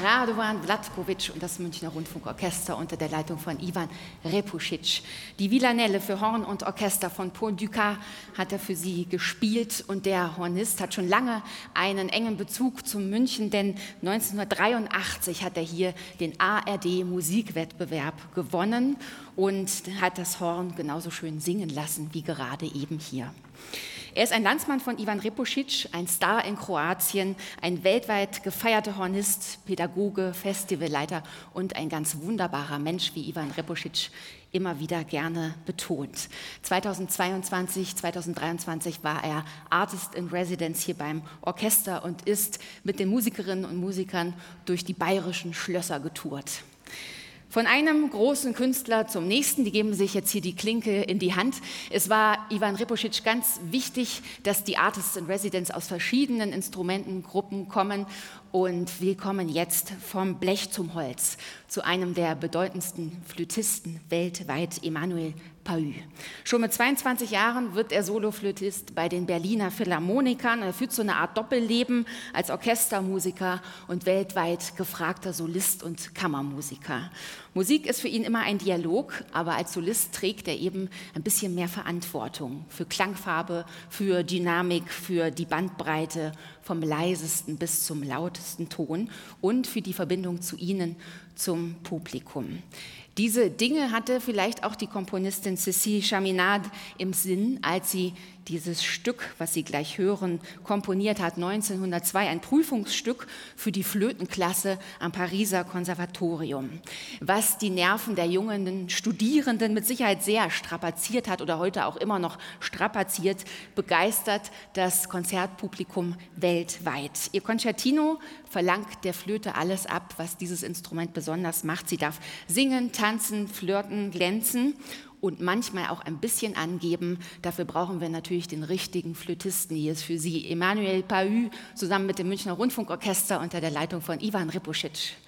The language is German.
Radovan Vlatkovic und das Münchner Rundfunkorchester unter der Leitung von Ivan Repušić. Die Villanelle für Horn und Orchester von Paul Dukas hat er für sie gespielt und der Hornist hat schon lange einen engen Bezug zu München, denn 1983 hat er hier den ARD-Musikwettbewerb gewonnen und hat das Horn genauso schön singen lassen wie gerade eben hier. Er ist ein Landsmann von Ivan Repušić, ein Star in Kroatien, ein weltweit gefeierter Hornist, Pädagoge, Festivalleiter und ein ganz wunderbarer Mensch, wie Ivan Repušić immer wieder gerne betont. 2022, 2023 war er Artist in Residence hier beim Orchester und ist mit den Musikerinnen und Musikern durch die bayerischen Schlösser getourt. Von einem großen Künstler zum nächsten, die geben sich jetzt hier die Klinke in die Hand. Es war Ivan Repušić ganz wichtig, dass die Artists in Residence aus verschiedenen Instrumentengruppen kommen. Und wir kommen jetzt vom Blech zum Holz zu einem der bedeutendsten Flötisten weltweit, Emanuel Pahud. Schon mit 22 Jahren wird er Soloflötist bei den Berliner Philharmonikern. Er führt so eine Art Doppelleben als Orchestermusiker und weltweit gefragter Solist und Kammermusiker. Musik ist für ihn immer ein Dialog, aber als Solist trägt er eben ein bisschen mehr Verantwortung für Klangfarbe, für Dynamik, für die Bandbreite vom leisesten bis zum lautesten Ton und für die Verbindung zu Ihnen, zum Publikum. Diese Dinge hatte vielleicht auch die Komponistin Cécile Chaminade im Sinn, als sie dieses Stück, was Sie gleich hören, komponiert hat, 1902, ein Prüfungsstück für die Flötenklasse am Pariser Konservatorium, was die Nerven der jungen Studierenden mit Sicherheit sehr strapaziert hat oder heute auch immer noch strapaziert, begeistert das Konzertpublikum weltweit. Ihr Concertino verlangt der Flöte alles ab, was dieses Instrument besonders macht. Sie darf singen, tanzen, flirten, glänzen und manchmal auch ein bisschen angeben. Dafür brauchen wir natürlich den richtigen Flötisten. Hier ist für Sie Emanuel Pahud zusammen mit dem Münchner Rundfunkorchester unter der Leitung von Ivan Repušić.